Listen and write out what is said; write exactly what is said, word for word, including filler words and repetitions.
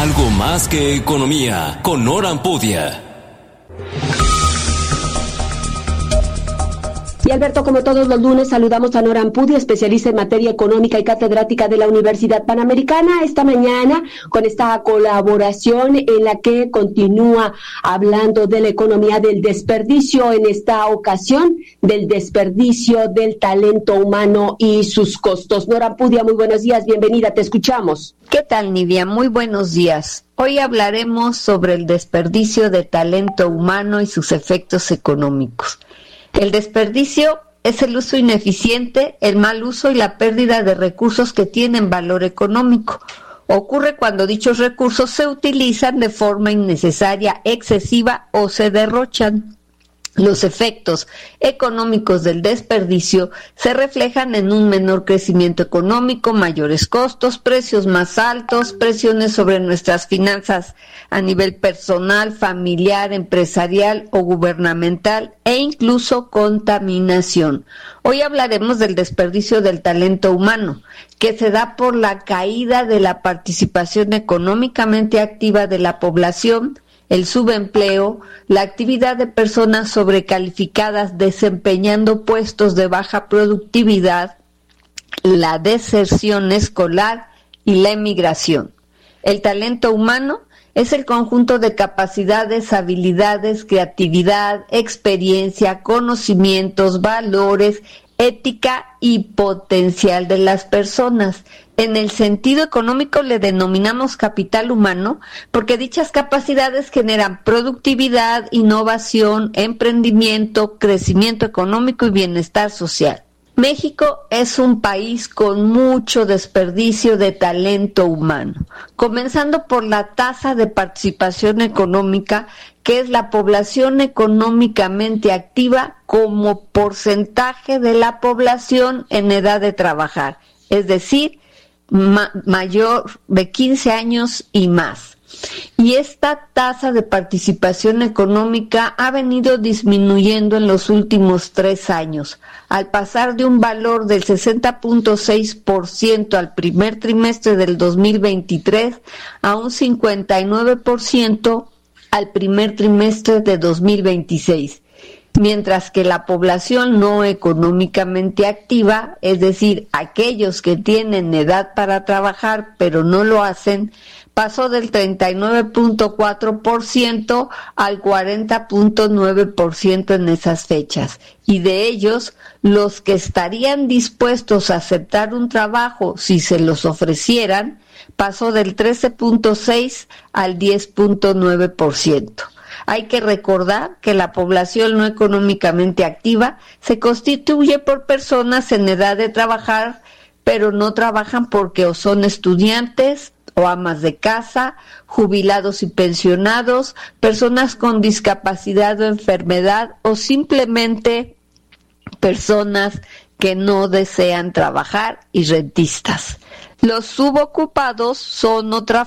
Algo más que economía, con Nora Ampudia. Y Alberto, como todos los lunes, saludamos a Nora Ampudia, especialista en materia económica y catedrática de la Universidad Panamericana, esta mañana con esta colaboración en la que continúa hablando de la economía del desperdicio, en esta ocasión del desperdicio del talento humano y sus costos. Nora Ampudia, muy buenos días, bienvenida, te escuchamos. ¿Qué tal, Nidia? Muy buenos días. Hoy hablaremos sobre el desperdicio de talento humano y sus efectos económicos. El desperdicio es el uso ineficiente, el mal uso y la pérdida de recursos que tienen valor económico. Ocurre cuando dichos recursos se utilizan de forma innecesaria, excesiva o se derrochan. Los efectos económicos del desperdicio se reflejan en un menor crecimiento económico, mayores costos, precios más altos, presiones sobre nuestras finanzas a nivel personal, familiar, empresarial o gubernamental e incluso contaminación. Hoy hablaremos del desperdicio del talento humano, que se da por la caída de la participación económicamente activa de la población, el subempleo, la actividad de personas sobrecalificadas desempeñando puestos de baja productividad, la deserción escolar y la emigración. El talento humano es el conjunto de capacidades, habilidades, creatividad, experiencia, conocimientos, valores, ética y potencial de las personas. En el sentido económico le denominamos capital humano porque dichas capacidades generan productividad, innovación, emprendimiento, crecimiento económico y bienestar social. México es un país con mucho desperdicio de talento humano, comenzando por la tasa de participación económica, que es la población económicamente activa como porcentaje de la población en edad de trabajar, es decir, ma- mayor de quince años y más. Y esta tasa de participación económica ha venido disminuyendo en los últimos tres años, al pasar de un valor del sesenta punto seis por ciento al primer trimestre del dos mil veintitrés a un cincuenta y nueve por ciento al primer trimestre de dos mil veintiséis. Mientras que la población no económicamente activa, es decir, aquellos que tienen edad para trabajar pero no lo hacen, pasó del treinta y nueve punto cuatro por ciento al cuarenta punto nueve por ciento en esas fechas. Y de ellos, los que estarían dispuestos a aceptar un trabajo si se los ofrecieran, pasó del trece punto seis al diez punto nueve por ciento. Hay que recordar que la población no económicamente activa se constituye por personas en edad de trabajar, pero no trabajan porque o son estudiantes o amas de casa, jubilados y pensionados, personas con discapacidad o enfermedad o simplemente personas que no desean trabajar y rentistas. Los subocupados son otra